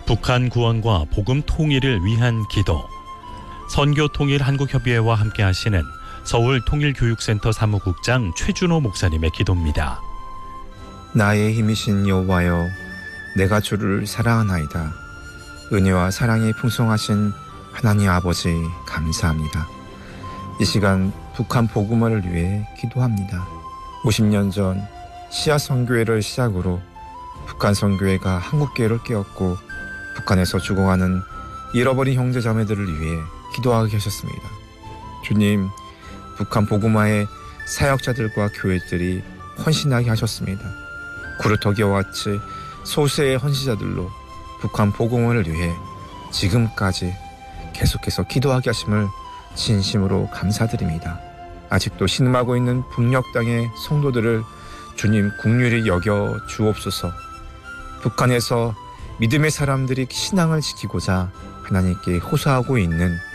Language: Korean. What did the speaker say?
북한 구원과 복음 통일을 위한 기도. 선교통일한국협의회와 함께 하시는 서울통일교육센터 사무국장 최준호 목사님의 기도입니다. 나의 힘이신 여호와여, 내가 주를 사랑하나이다. 은혜와 사랑이 풍성하신 하나님 아버지 감사합니다. 이 시간 북한 복음화를 위해 기도합니다. 50년 전 시아 선교회를 시작으로 북한 선교회가 한국교회를 깨웠고 북한에서 죽어가는 잃어버린 형제자매들을 위해 기도하게 하셨습니다. 주님, 북한 복음화의 사역자들과 교회들이 헌신하게 하셨습니다. 구루터기와 같이 소수의 헌신자들로 북한 복음화를 위해 지금까지 계속해서 기도하게 하심을 진심으로 감사드립니다. 아직도 신음하고 있는 북녘 땅의 성도들을 주님 긍휼히 여겨 주옵소서. 북한에서 믿음의 사람들이 신앙을 지키고자 하나님께 호소하고 있는